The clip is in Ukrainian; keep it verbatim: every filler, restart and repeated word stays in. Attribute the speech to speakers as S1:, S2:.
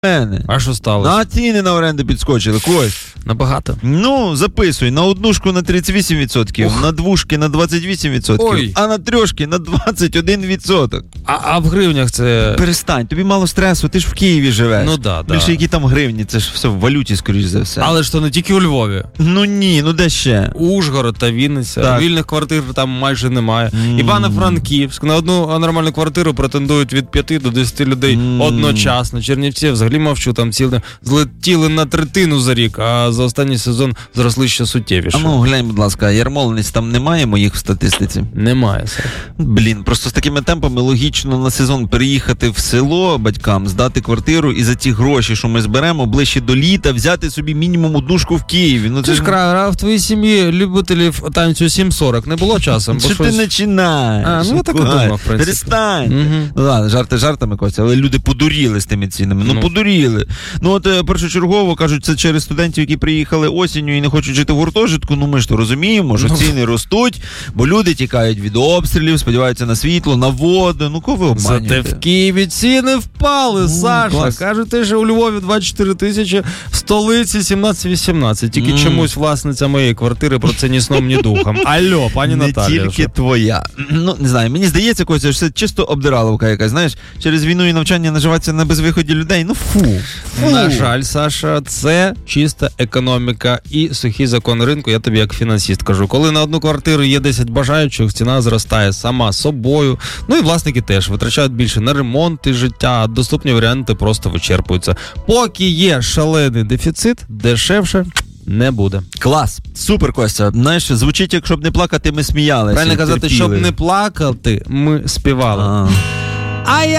S1: мене.
S2: А що сталося?
S1: На ціни на оренду підскочили, Кость.
S2: Набагато?
S1: Ну, записуй, на однушку на тридцять вісім відсотків, Ох. на двушки на двадцять вісім відсотків, Ой. а на трьошки на двадцять один відсоток.
S2: А, а в гривнях це...
S1: Перестань, тобі мало стресу, ти ж в Києві живеш.
S2: Ну да, да.
S1: Більше які там гривні, це ж все в валюті, скоріш за все.
S2: Але ж то не тільки у Львові.
S1: Ну ні, ну де ще?
S2: Ужгород та Вінниця.
S1: Так.
S2: Вільних квартир там майже немає.
S1: Mm.
S2: Івано-Франківськ. На одну нормальну квартиру претендують від п'яти до десяти людей mm. одночасно. Чернівці, взагалі мовчу, там ціли, злетіли на третину за рік, а за останній сезон зросли ще суттєвіше.
S1: А ну, глянь, будь ласка, Ярмолинець там немає моїх в статистиці?
S2: Немає. Сер.
S1: Блін, просто з такими темпами логічно на сезон переїхати в село батькам, здати квартиру і за ті гроші, що ми зберемо, ближче до літа, взяти собі мінімум однушку в Києві. Ну,
S2: це ж край, а в твоїй сім'ї любителів танцю сім сорок не було часом?
S1: Що щось... ти починаєш?
S2: А, ну я так і думав, в принципі.
S1: Перестань.
S2: Угу.
S1: Ну ладно, жарти жартами, Костя, але люди подуріли з тими цінами. Ну, ну подуріли. Ну от першочергово кажуть, це через студентів, які приїхали осінню і не хочуть жити в гуртожитку. Ну ми ж то розуміємо, що ну. ціни ростуть, бо люди тікають від обстрілів, сподіваються на світло, на воду. Ну кого ви обманюєте?
S2: Зате в Києві ціни впали, ну, Саша.
S1: Клас.
S2: Кажуть, що у Львові двадцять чотири тисячі, в столиці сімнадцять вісімнадцять. Тільки mm. чомусь власниця моєї квартири про це ні сном, ні духом. Алло, пані
S1: не
S2: Наталі.
S1: Не тільки
S2: що?
S1: твоя. Ну, не знаю, мені здається, Костя, що це чисто обдираловка якась. Знаєш, через війну і навчання наживатися на безвиході людей. Ну фу. фу.
S2: На жаль, Саша, це чиста економіка і сухий закон ринку. Я тобі як фінансист кажу. Коли на одну квартиру є десять бажаючих, ціна зростає сама собою. Ну і власники теж витрачають більше на ремонт і життя, а доступні варіанти просто вичерпуються. Поки є шалений дефіцит, дешевше не буде.
S1: Клас. Супер, Костя. Знаєш, звучить, як щоб не плакати, ми сміялися.
S2: Правильно казати,
S1: терпіли.
S2: щоб не плакати, ми співали.
S1: А.
S2: А я